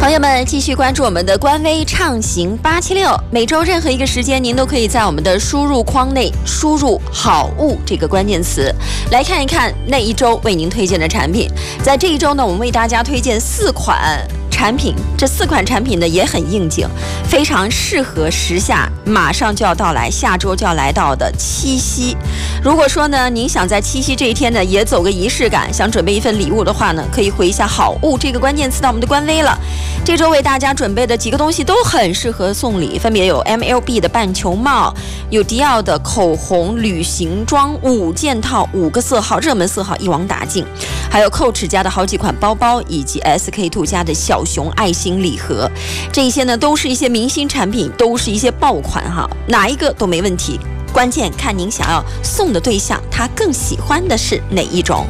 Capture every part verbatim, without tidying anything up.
朋友们，继续关注我们的官微畅行八七六，每周任何一个时间，您都可以在我们的输入框内输入“好物”这个关键词，来看一看那一周为您推荐的产品。在这一周呢，我们为大家推荐四款产品，这四款产品呢也很应景，非常适合时下马上就要到来，下周就要来到的七夕。如果说呢，您想在七夕这一天呢也走个仪式感，想准备一份礼物的话呢，可以回一下“好物”这个关键词到我们的官微了。这周为大家准备的几个东西都很适合送礼，分别有 M L B 的半球帽，有迪奥的口红旅行装五件套，五个色号，热门色号一网打尽，还有 Coach 家的好几款包包，以及 S K two 家的小熊爱心礼盒。这些呢都是一些明星产品，都是一些爆款哈，哪一个都没问题，关键看您想要送的对象他更喜欢的是哪一种。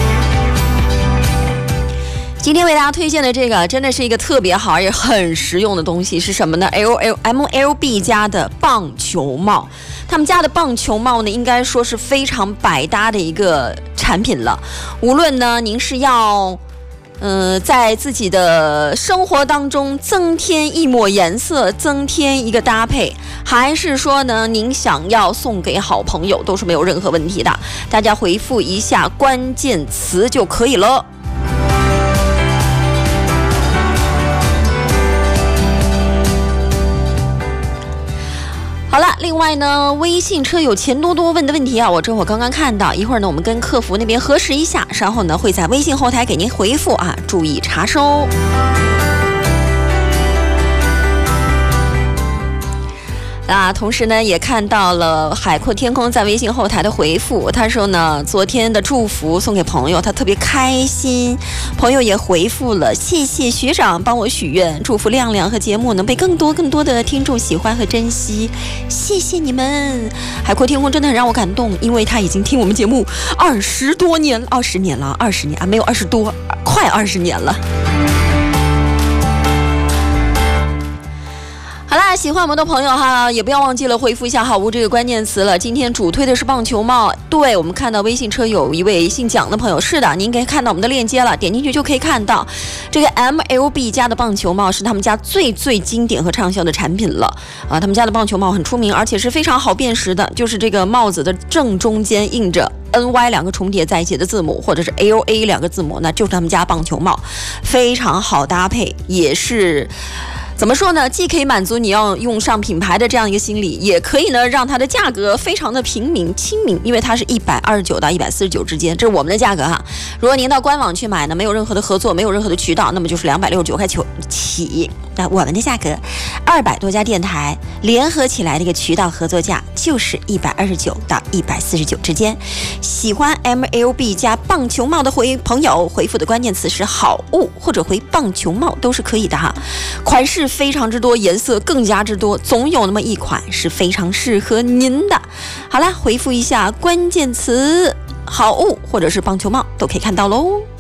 今天为大家推荐的这个真的是一个特别好而且很实用的东西，是什么呢？ L L M L B 家的棒球帽。他们家的棒球帽呢，应该说是非常百搭的一个产品了。无论呢您是要呃，在自己的生活当中增添一抹颜色，增添一个搭配，还是说呢您想要送给好朋友，都是没有任何问题的。大家回复一下关键词就可以了。好了，另外呢，微信车友钱多多问的问题啊，我这会儿刚刚看到，一会儿呢我们跟客服那边核实一下，稍后呢会在微信后台给您回复啊，注意查收。啊，同时呢，也看到了海阔天空在微信后台的回复，他说呢，昨天的祝福送给朋友，他特别开心。朋友也回复了，谢谢学长帮我许愿，祝福亮亮和节目能被更多更多的听众喜欢和珍惜，谢谢你们。海阔天空真的很让我感动，因为他已经听我们节目二十多年，二十年了，二十年啊，没有二十多，快二十年了。好啦，喜欢我们的朋友哈，也不要忘记了回复一下好物这个关键词了。今天主推的是棒球帽，对，我们看到微信车有一位姓蒋的朋友，是的，您可以看到我们的链接了，点进去就可以看到这个 M L B 家的棒球帽是他们家最最经典和畅销的产品了啊。他们家的棒球帽很出名，而且是非常好辨识的，就是这个帽子的正中间印着N Y 两个重叠在一起的字母，或者是 L A 两个字母，那就是他们家棒球帽，非常好搭配，也是怎么说呢？既可以满足你要用上品牌的这样一个心理，也可以呢让它的价格非常的平民亲民，因为它是一百二十九到一百四十九之间，这是我们的价格哈。如果您到官网去买呢，没有任何的合作，没有任何的渠道，那么就是两百六十九块九起。那我们的价格，二百多家电台联合起来的一个渠道合作价就是一百二十九到一百四十九之间。喜欢 M L B 加棒球帽的回朋友，回复的关键词是好物或者回棒球帽都是可以的哈。款式非常之多，颜色更加之多，总有那么一款是非常适合您的。好啦，回复一下关键词好物或者是棒球帽都可以看到喽。